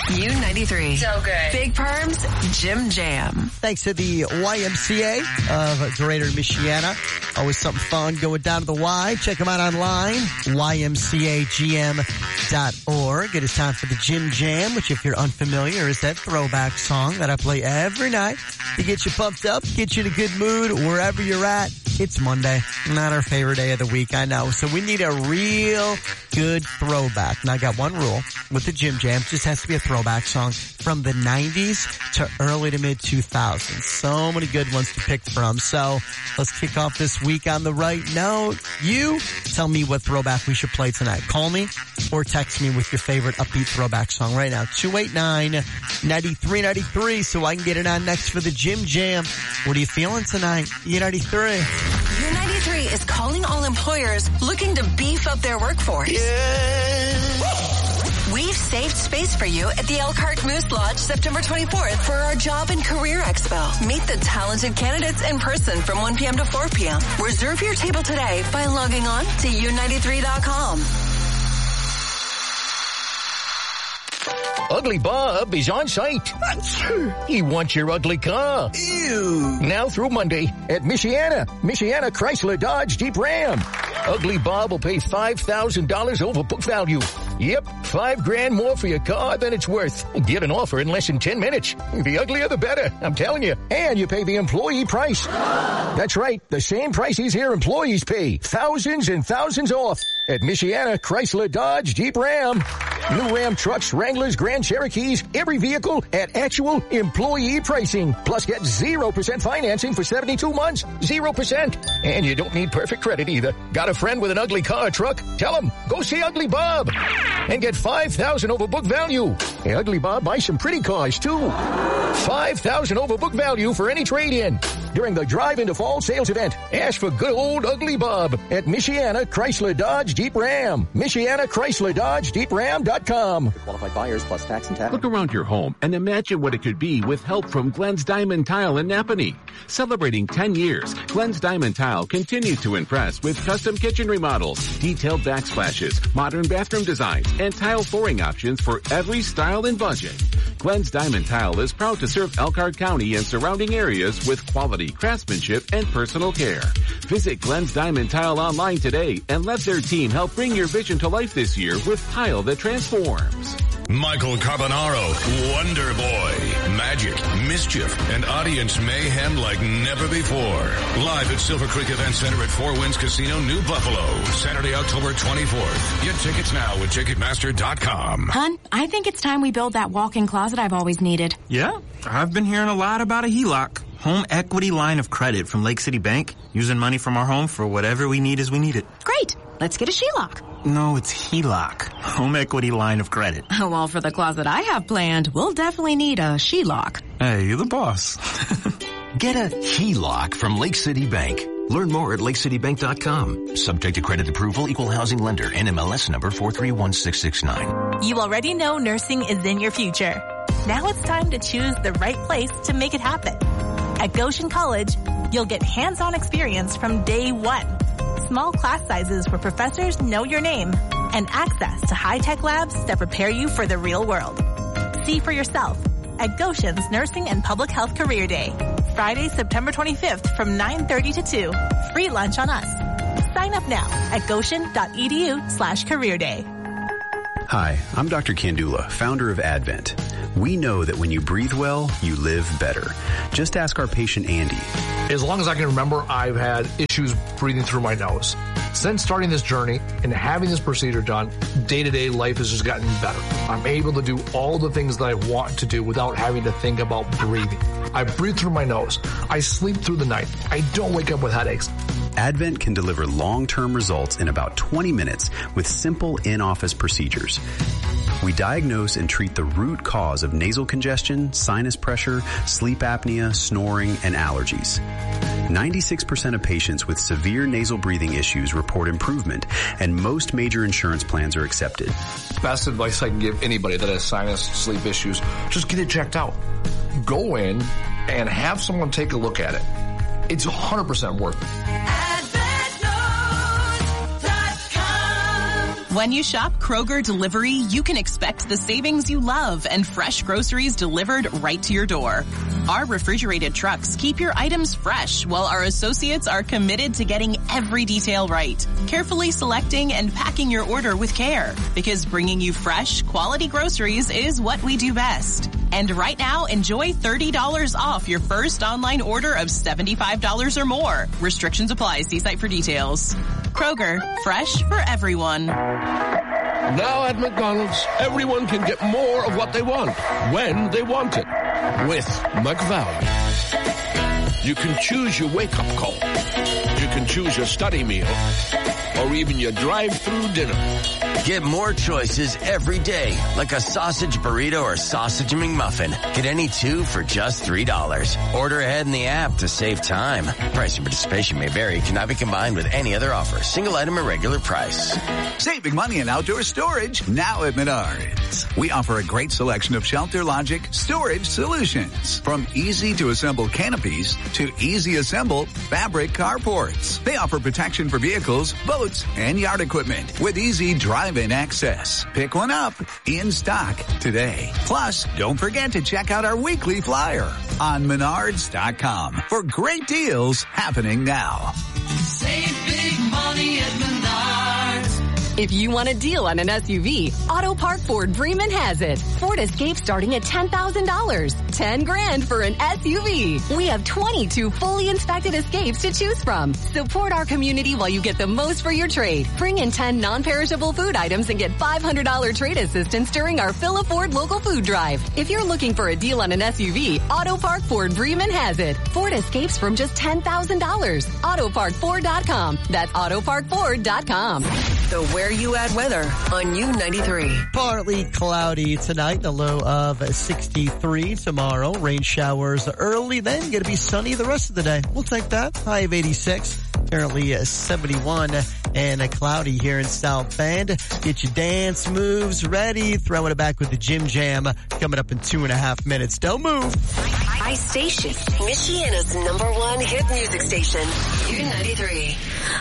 U93. So good. Big Perms, Jim Jam. Thanks to the YMCA of Greater Michiana. Always something fun going down to the Y. Check them out online, ymcagm.org. It is time for the Jim Jam, which if you're unfamiliar is that throwback song that I play every night to get you pumped up, get you in a good mood wherever you're at. It's Monday, not our favorite day of the week, I know. So we need a real good throwback. And I got one rule with the Jim Jam. It just has to be a throwback song from the 90s to early to mid 2000s. So many good ones to pick from. So let's kick off this week on the right note. You tell me what throwback we should play tonight. Call me or text me with your favorite upbeat throwback song right now. 289-9393 so I can get it on next for the Jim Jam. What are you feeling tonight? U93. U93 is calling all employers looking to beef up their workforce. We've saved space for you at the Elkhart Moose Lodge September 24th for our Job and Career Expo. Meet the talented candidates in person from 1 p.m. to 4 p.m. Reserve your table today by logging on to U93.com. Ugly Bob is on site. He wants your ugly car. Ew. Now through Monday at Michiana Chrysler Dodge Jeep Ram. Ugly Bob will pay $5,000 over book value. Yep, $5,000 more for your car than it's worth. Get an offer in less than 10 minutes. The uglier the better, I'm telling you. And you pay the employee price. That's right, the same prices here employees pay. Thousands and thousands off at Michiana Chrysler Dodge Jeep Ram. New Ram trucks, Wranglers, Grand Cherokees, every vehicle at actual employee pricing. Plus get 0% financing for 72 months. 0%. And you don't need perfect credit either. Got a friend with an ugly car or truck? Tell him, go see Ugly Bob. And get $5,000 over book value. Hey, Ugly Bob buys some pretty cars too. $5,000 over book value for any trade-in. During the Drive into Fall sales event, ask for good old Ugly Bob at Michiana Chrysler Dodge Jeep Ram. Michiana Chrysler Dodge Jeep Ram.com. Qualified buyers plus tax and tax. Look around your home and imagine what it could be with help from Glenn's Diamond Tile in Napanee. Celebrating 10 years, Glenn's Diamond Tile continues to impress with custom kitchen remodels, detailed backsplashes, modern bathroom designs, and tile flooring options for every style and budget. Glenn's Diamond Tile is proud to serve Elkhart County and surrounding areas with quality craftsmanship and personal care. Visit Glenn's Diamond Tile online today and let their team help bring your vision to life this year with tile that transforms. Michael Carbonaro, Wonder Boy, magic, mischief, and audience mayhem like never before. Live at Silver Creek Event Center at Four Winds Casino, New Buffalo, Saturday, October 24th. Get tickets now at Ticketmaster.com. Hun, I think it's time we build that walk-in closet I've always needed. Yeah, I've been hearing a lot about a HELOC. Home equity line of credit from Lake City Bank. Using money from our home for whatever we need as we need it. Great. Let's get a HELOC. No, it's HELOC. Home equity line of credit. Well, for the closet I have planned, we'll definitely need a HELOC. Hey, you're the boss. Get a HELOC from Lake City Bank. Learn more at lakecitybank.com. Subject to credit approval, equal housing lender, NMLS number 431669. You already know nursing is in your future. Now it's time to choose the right place to make it happen. At Goshen College, you'll get hands-on experience from day one. Small class sizes where professors know your name and access to high-tech labs that prepare you for the real world. See for yourself at Goshen's Nursing and Public Health Career Day. Friday, September 25th from 9:30 to 2. Free lunch on us. Sign up now at goshen.edu/careerday. Hi, I'm Dr. Kandula, founder of Advent. We know that when you breathe well, you live better. Just ask our patient Andy. As long as I can remember, I've had issues breathing through my nose. Since starting this journey and having this procedure done, day-to-day life has just gotten better. I'm able to do all the things that I want to do without having to think about breathing. I breathe through my nose. I sleep through the night. I don't wake up with headaches. Advent can deliver long-term results in about 20 minutes with simple in-office procedures. We diagnose and treat the root cause of nasal congestion, sinus pressure, sleep apnea, snoring, and allergies. 96% of patients with severe nasal breathing issues report improvement, and most major insurance plans are accepted. Best advice I can give anybody that has sinus, sleep issues, just get it checked out. Go in and have someone take a look at it. It's 100% worth it. When you shop Kroger Delivery, you can expect the savings you love and fresh groceries delivered right to your door. Our refrigerated trucks keep your items fresh while our associates are committed to getting every detail right, carefully selecting and packing your order with care, because bringing you fresh, quality groceries is what we do best. And right now, enjoy $30 off your first online order of $75 or more. Restrictions apply. See site for details. Kroger, fresh for everyone. Now at McDonald's, everyone can get more of what they want, when they want it, with McValue. You can choose your wake-up call. You can choose your study meal, or even your drive-through dinner. Get more choices every day, like a sausage burrito or sausage McMuffin. Get any two for just $3. Order ahead in the app to save time. Price and participation may vary. Cannot be combined with any other offer. Single item at regular price. Saving money in outdoor storage now at Menards. We offer a great selection of Shelter Logic storage solutions. From easy to assemble canopies to easy assemble fabric carports. They offer protection for vehicles, boats, and yard equipment with easy drive-in access. Pick one up in stock today. Plus, don't forget to check out our weekly flyer on Menards.com for great deals happening now. Save big money at Menards. If you want a deal on an SUV, Auto Park Ford Bremen has it. Ford Escape starting at $10,000. $10,000 for an SUV. We have 22 fully inspected Escapes to choose from. Support our community while you get the most for your trade. Bring in 10 non-perishable food items and get $500 trade assistance during our Fill a Ford local food drive. If you're looking for a deal on an SUV, Auto Park Ford Bremen has it. Ford Escapes from just $10,000. AutoParkFord.com. That's AutoParkFord.com. The Where You At weather on U93. Partly cloudy tonight, a low of 63 tomorrow. Rain showers early, then going to be sunny the rest of the day. We'll take that. High of 86. Currently 71 and cloudy here in South Bend. Get your dance moves ready. Throwing it back with the Jim Jam coming up in 2.5 minutes. Don't move. iStation, Michiana's #1 hit music station. U93.